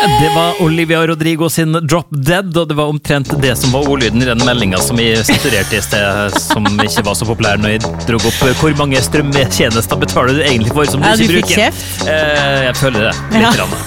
Det var Olivia Rodrigo sin Drop Dead, og det var omtrent det som var ordlyden i den meldingen som jeg sensurerte i sted, som ikke var så populær når jeg drog opp hvor mange strømmetjenester betaler du egentlig for som du ikke bruker. Du fikk kjeft. Jeg føler det litt grann.